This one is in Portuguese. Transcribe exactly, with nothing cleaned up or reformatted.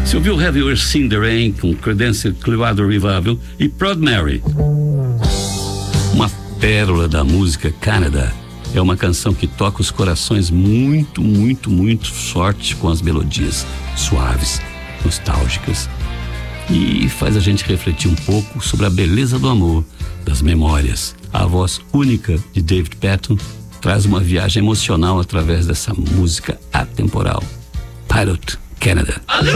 Você ouviu Have You Ever Seen the Rain com Creedence Clearwater Revival e Proud Mary. Uma pérola da música Canada. É uma canção que toca os corações muito, muito, muito forte com as melodias suaves, nostálgicas e faz a gente refletir um pouco sobre a beleza do amor, das memórias. A voz única de David Patten traz uma viagem emocional através dessa música atemporal. Pilot, Canada.